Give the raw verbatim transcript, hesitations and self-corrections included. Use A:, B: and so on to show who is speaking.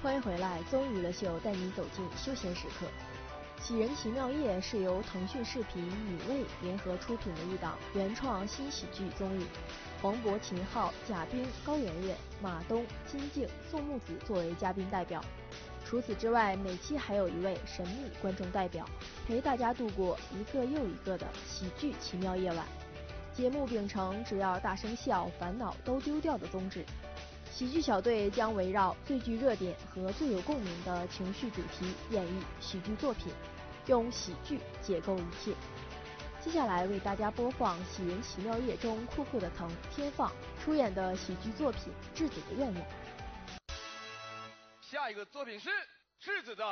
A: 欢迎回来，综艺娱乐秀带你走进休闲时刻。《喜人奇妙夜》是由腾讯视频、米未联合出品的一档原创新喜剧综艺，黄渤、秦昊、贾冰、高圆圆、马东、金靖、宋木子作为嘉宾代表。除此之外，每期还有一位神秘观众代表，陪大家度过一个又一个的喜剧奇妙夜晚。节目秉承只要大声笑，烦恼都丢掉的宗旨。喜剧小队将围绕最具热点和最有共鸣的情绪主题演绎喜剧作品，用喜剧解构一切。接下来为大家播放《喜人奇妙夜》中酷酷的腾、天放出演的喜剧作品《质子的愿望》。
B: 下一个作品是质子的